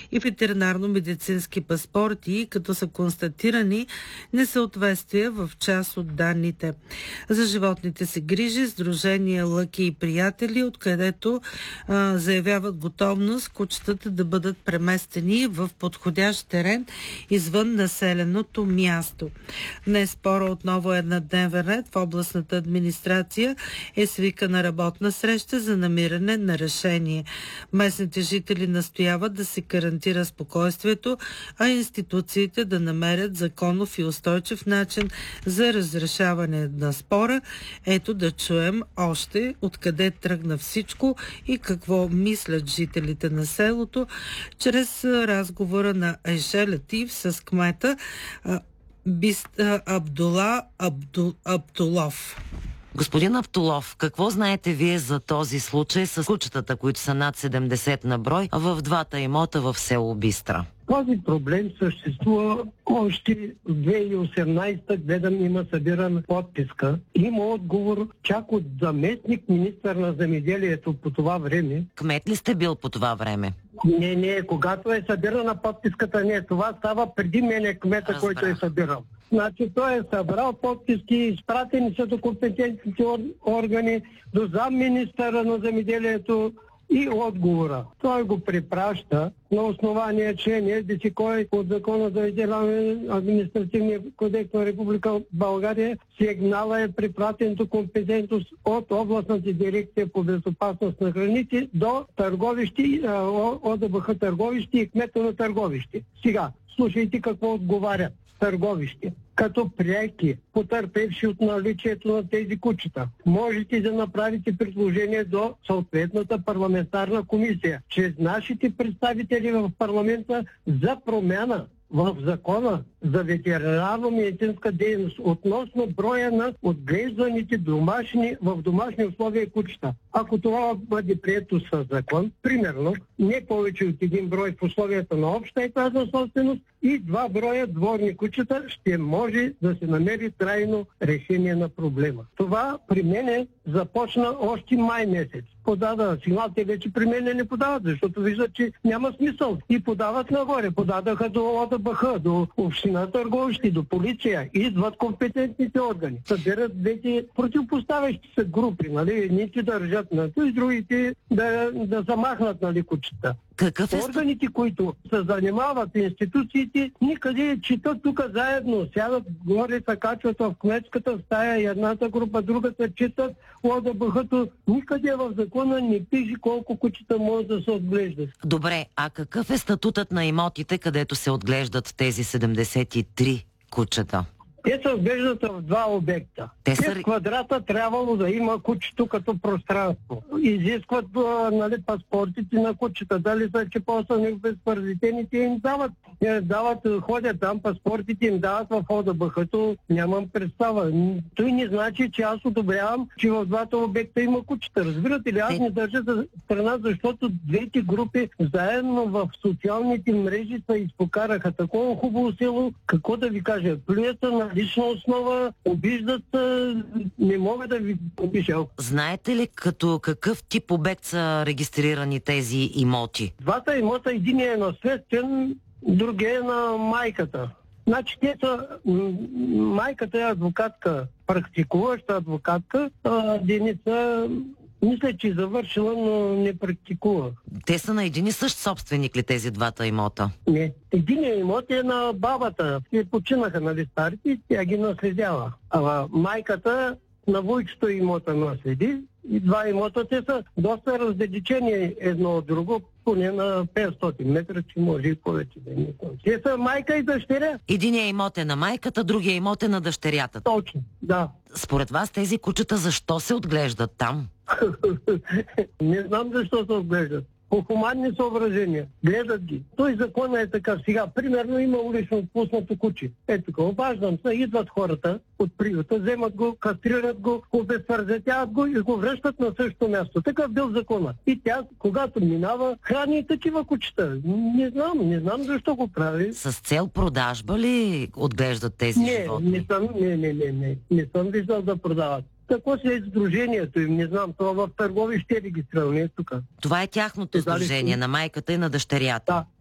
и ветеринарно-медицински паспорти, като са констатирани несъответствия в част от данните. За животните се грижи Сдружение Лъки и приятели, откъдето заявяват готовност кучетата да бъдат преместени в подходящ терен извън населеното място. Днес спора отново е на дневен ред. В областната администрация е свикана работна среща за намиране на решение. Местните жители настояват да се гарантира спокойствието, а институциите да намерят законов и устойчив начин за разрешаване на спора. Ето да чуем още откъде тръгна всичко и какво мислят жителите на селото чрез разговора на Айше Латиф с кмета Абдула Абдулов. Господин Абдулов, какво знаете вие за този случай с кучетата, които са над 70 на брой, в двата имота в село Бистра? Този проблем съществува още в 2018, гледам, има събирана подписка. Има отговор чак от заместник министър на земеделието по това време. Кмет ли сте бил по това време? Не, когато е събирана подписката, не. Това става преди мене кмета, който е събирал. Значи той е събрал подписки, изпратени са до компетентните органи, до замминистъра на земеделието и отговора. Той го препраща на основание член 10 от Закона за административния кодекс на Република България. Сигнала е препратен до компетентност от областната дирекция по безопасност на храните до Търговище, ОДБХ Търговище и кмета на Търговище. Сега, слушайте какво отговарят Търговище. Като преки, потърпевши от наличието на тези кучета, можете да направите предложение до съответната парламентарна комисия, чрез нашите представители в парламента за промяна в закона за ветеринарно-медицинска дейност относно броя на отглежданите в домашни условия кучета. Ако това бъде прието със закон, примерно, не повече от един брой в условията на обща етажна собственост и 2 броя дворни кучета, ще може да се намери трайно решение на проблема. Това при мене започна още май месец. Подада сигнал, те вече при мен не подават, защото виждат, че няма смисъл. И подават нагоре. Подадаха до ОДБХ, до община Търговище, до полиция. Идват компетентните органи. Събират двете противопоставящи се групи, нали? Едните държат на то и другите да замахнат, нали, кучета. Органите, които се занимават, институциите, никъде четат тук заедно. Сядат горе, се качват в кметската стая, и едната група, другата четат ОДБХ-то. Никъде в закона не пише колко кучета може да се отглеждат. Добре, а какъв е статутът на имотите, където се отглеждат тези 73 кучета? Те се отглеждат в 2 обекта. 5 квадрата трябвало да има кучето като пространство. Изискват, нали, паспортите на кучета. Дали са, че после безпаразитените им дават, ходят там, паспортите им дават в ОДБХ-то. Нямам представа. Той не значи, че аз одобрявам, че в 2 обекта има кучета. Разбирате ли? Аз не държа за страна, защото двете групи заедно в социалните мрежи се изпокараха. Такова хубаво село, какво да ви кажа, плюята на лична основа, обиждат, не мога да ви опиша. Знаете ли като какъв тип обект са регистрирани тези имоти? 2 имота, един е наследствен, другия е на майката. Значи те са, майката е адвокатка, практикуваща адвокатка, Деница, мисля, че завършила, но не практикува. Те са на един и същ собственик ли тези 2 имота? Не. Единият имот е на бабата. Те починаха, нали, старите, и тя ги наследява. А майката на войчето имота наследи. И 2 имота, те са доста раздалечени едно от друго, поне на 500 метра, че може и повече да не са. Те са майка и дъщеря. Единият имот е на майката, другия имот е на дъщерята. Точно, да. Според вас тези кучета защо се отглеждат там? Не знам защо се отглеждат. По хуманни съображения. Гледат ги. Той закон е така. Сега, примерно, има улично отпуснато куче. Ето така, обаждам се, идват хората от приюта, вземат го, кастрират го, обезпаразитяват го и го връщат на същото място. Такъв бил закона. И тя, когато минава, храни и такива кучета. Не знам защо го прави. С цел продажба ли отглеждат тези животни? Не съм виждал да продават. Какво си е сдружението им? Не знам, това в Търговище е регистрирано, не е тук. Това е тяхното сдружение, на майката и на дъщерята. Да.